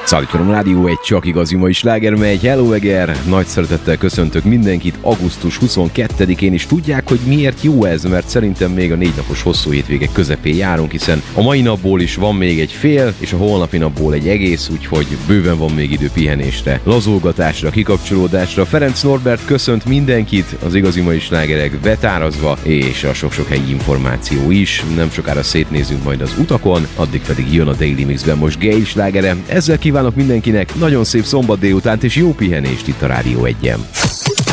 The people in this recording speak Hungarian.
Szállítom Rádió egy csak igazi mai sláger megy. Hello Eger! Nagy szeretettel köszöntök mindenkit augusztus 22-én, és tudják, hogy miért jó ez, mert szerintem még a 4 napos hosszú hétvége közepén járunk, hiszen a mai napból is van még egy fél, és a holnapi napból egy egész, úgyhogy bőven van még idő pihenésre, lazulgatásra, kikapcsolódásra. Ferenc Norbert köszönt mindenkit, az igazi mai slágerek betárazva, és a sok-sok helyi információ is. Nem sokára szétnézünk majd az utakon, addig pedig jön a Daily Mixben most Gayle slágere. Ezzel kívánok mindenkinek nagyon szép szombat délutánt és jó pihenést itt a Rádió 1-en.